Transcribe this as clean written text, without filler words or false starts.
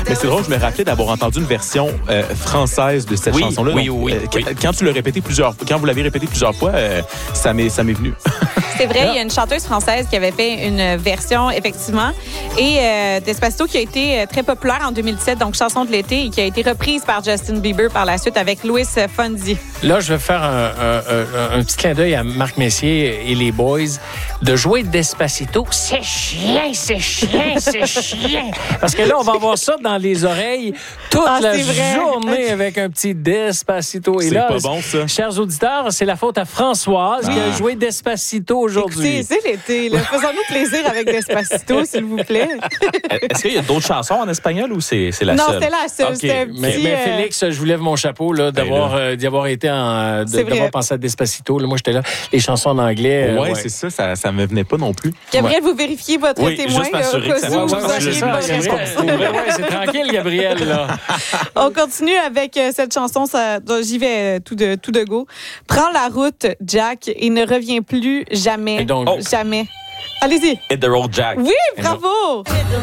Mais c'est drôle, je me rappelais d'avoir entendu une version française de cette chanson-là. Oui. Quand tu l'as répété quand vous l'avez répété plusieurs fois, ça m'est venu. C'est vrai, il y a une chanteuse française qui avait fait une version, effectivement. Et Despacito qui a été très populaire en 2017, donc chanson de l'été, et qui a été reprise par Justin Bieber par la suite avec Louis Fonsi. Là, je vais faire un petit clin d'œil à Marc Messier et les boys. De jouer Despacito, c'est chiant. Parce que là, on va avoir ça dans les oreilles toute la journée avec un petit Despacito. Et c'est là, pas bon, ça. Chers auditeurs, c'est la faute à Françoise qui a joué Despacito aujourd'hui. Écoutez, c'est l'été. Là. Faisons-nous plaisir avec Despacito, s'il vous plaît. Est-ce qu'il y a d'autres chansons en espagnol ou c'est la Non, seule? c'est la seule. OK. C'est un petit, Mais Félix, je vous lève mon chapeau là, d'y avoir été d'avoir pensé à Despacito. Là, moi, j'étais là. Les chansons en anglais. Ouais, c'est ça me venait pas non plus. Gabriel, vous vérifiez votre témoin. juste m'assurer que ça va. C'est tranquille, Gabriel. Là. On continue avec cette chanson. J'y vais tout de go. Prends la route, Jack, et ne reviens plus jamais. Et donc, Jamais. Allez-y. Hit the road, Jack. Oui, bravo.